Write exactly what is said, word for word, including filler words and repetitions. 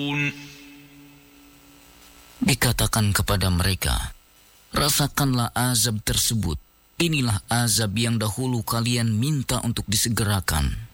Dikatakan kepada mereka, rasakanlah azab tersebut. Inilah azab yang dahulu kalian minta untuk disegerakan.